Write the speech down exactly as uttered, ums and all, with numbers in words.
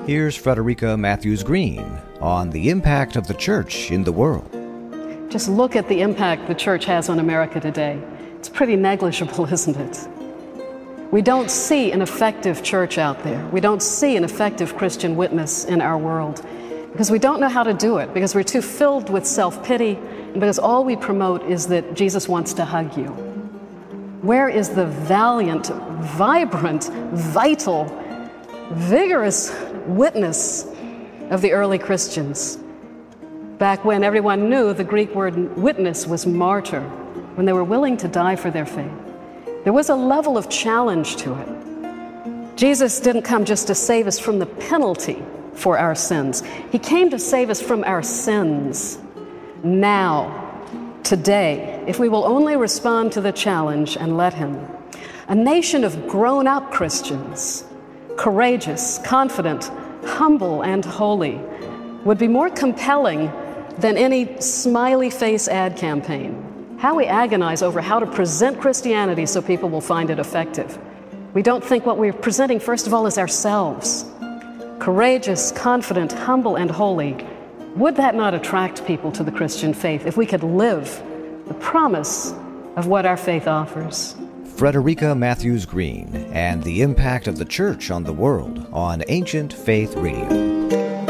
Here's Frederica Matthews Green on the impact of the church in the world. Just look at the impact the church has on America today. It's pretty negligible, isn't it? We don't see an effective church out there. We don't see an effective Christian witness in our world because we don't know how to do it, because we're too filled with self-pity, and because all we promote is that Jesus wants to hug you. Where is the valiant, vibrant, vital, vigorous witness of the early Christians? Back when everyone knew the Greek word witness was martyr, when they were willing to die for their faith. There was a level of challenge to it. Jesus didn't come just to save us from the penalty for our sins. He came to save us from our sins. Now, today, if we will only respond to the challenge and let Him, a nation of grown-up Christians, courageous, confident, humble, and holy, would be more compelling than any smiley face ad campaign. How we agonize over how to present Christianity so people will find it effective. We don't think what we're presenting, first of all, is ourselves. Courageous, confident, humble, and holy. Would that not attract people to the Christian faith if we could live the promise of what our faith offers? Frederica Matthews Green and the impact of the church on the world on Ancient Faith Radio.